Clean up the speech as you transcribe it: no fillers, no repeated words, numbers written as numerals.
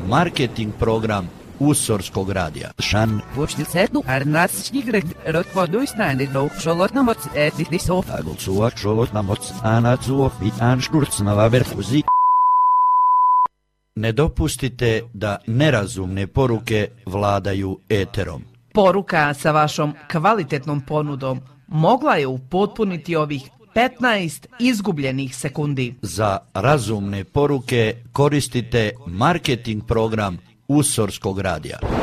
marketing program Usorskog radija. Šan. Počnicetu arnatsnigret rotvoduisnäänit šolotnamots etitisov. Agolsuak šolotnamots anacuov i anšturcnava verfuzi. Ne dopustite da nerazumne poruke vladaju eterom. Poruka sa vašom kvalitetnom ponudom mogla je upotpuniti ovih 15 izgubljenih sekundi. Za razumne poruke koristite marketing program Usorskog radija.